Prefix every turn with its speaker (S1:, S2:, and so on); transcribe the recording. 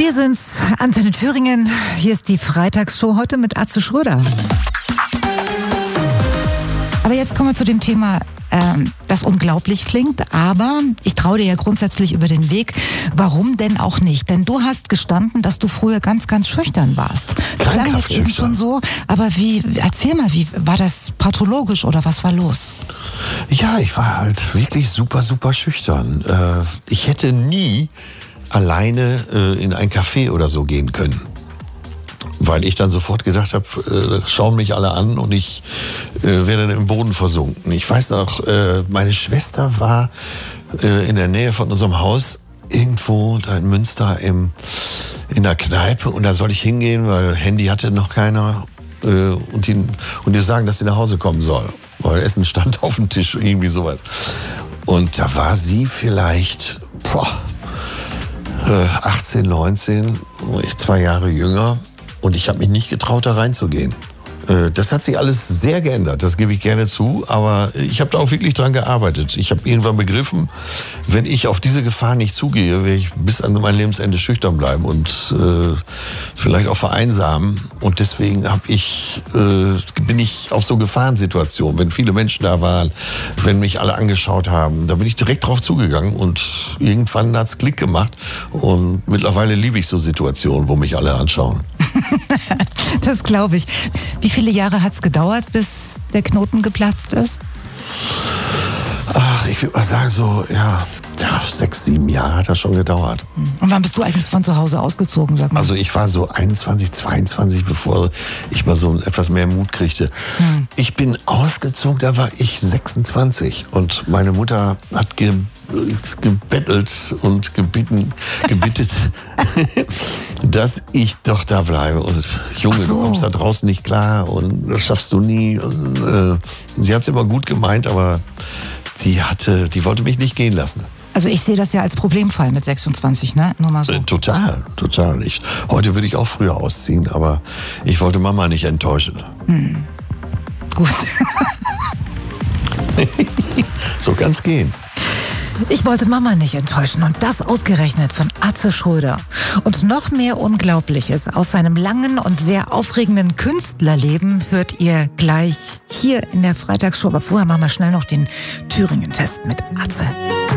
S1: Wir sind's, Antenne Thüringen. Hier ist die Freitagsshow heute mit Atze Schröder. Aber jetzt kommen wir zu dem Thema, das unglaublich klingt, aber ich traue dir ja grundsätzlich über den Weg. Warum denn auch nicht? Denn du hast gestanden, dass du früher ganz, ganz schüchtern warst. Das klang jetzt eben schon so, aber erzähl mal, wie war das pathologisch oder was war los?
S2: Ja, ich war halt wirklich super, super schüchtern. Ich hätte nie alleine in ein Café oder so gehen können. Weil ich dann sofort gedacht habe, schauen mich alle an und ich werde dann im Boden versunken. Ich weiß noch, meine Schwester war in der Nähe von unserem Haus irgendwo da in Münster in der Kneipe und da soll ich hingehen, weil Handy hatte noch keiner und ihr sagen, dass sie nach Hause kommen soll. Weil Essen stand auf dem Tisch, irgendwie sowas. Und da war sie vielleicht 18, 19, ich 2 Jahre jünger. Und ich habe mich nicht getraut, da reinzugehen. Das hat sich alles sehr geändert, das gebe ich gerne zu. Aber ich habe da auch wirklich dran gearbeitet. Ich habe irgendwann begriffen, wenn ich auf diese Gefahr nicht zugehe, werde ich bis an mein Lebensende schüchtern bleiben und vielleicht auch vereinsamen. Und deswegen bin ich auf so Gefahrensituationen, wenn viele Menschen da waren, wenn mich alle angeschaut haben, da bin ich direkt drauf zugegangen und irgendwann hat's Klick gemacht. Und mittlerweile liebe ich so Situationen, wo mich alle anschauen.
S1: Das glaube ich. Wie viele Jahre hat es gedauert, bis der Knoten geplatzt ist?
S2: Ach, ich würde mal sagen, so, 6, 7 Jahre hat das schon gedauert.
S1: Und wann bist du eigentlich von zu Hause ausgezogen, sag mal?
S2: Also ich war so 21, 22, bevor ich mal so etwas mehr Mut kriegte. Ich bin ausgezogen, da war ich 26 und meine Mutter hat gebettelt und gebittet, dass ich doch da bleibe. Und Junge, du kommst da draußen nicht klar und das schaffst du nie. Und, sie hat es immer gut gemeint, aber die wollte mich nicht gehen lassen.
S1: Also ich sehe das ja als Problemfall mit 26, ne? Nur mal so.
S2: Total. Heute würde ich auch früher ausziehen, aber ich wollte Mama nicht enttäuschen.
S1: Gut.
S2: So kann's gehen.
S1: Ich wollte Mama nicht enttäuschen und das ausgerechnet von Atze Schröder. Und noch mehr Unglaubliches aus seinem langen und sehr aufregenden Künstlerleben hört ihr gleich hier in der Freitagsshow. Aber vorher machen wir schnell noch den Thüringen-Test mit Atze.